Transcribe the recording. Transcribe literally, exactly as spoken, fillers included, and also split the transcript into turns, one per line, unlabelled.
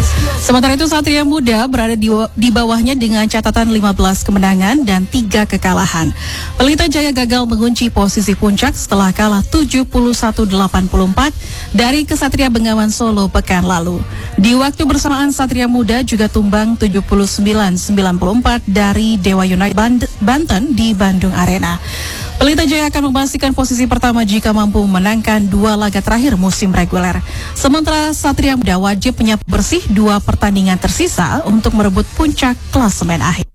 Sementara itu Satria Muda berada di, di bawahnya dengan catatan lima belas kemenangan dan tiga kekalahan. Pelita Jaya gagal mengunci posisi puncak setelah kalah tujuh puluh satu delapan puluh empat dari Kesatria Bengawan Solo pekan lalu. Di waktu bersamaan Satria Muda juga tumbang tujuh puluh sembilan sembilan puluh empat dari Dewa United Banten di Bandung Arena. Pelita Jaya akan memastikan posisi pertama jika mampu memenangkan dua laga terakhir musim reguler. Sementara Satria Muda wajib menyapu bersih dua pertandingan tersisa untuk merebut puncak klasemen akhir.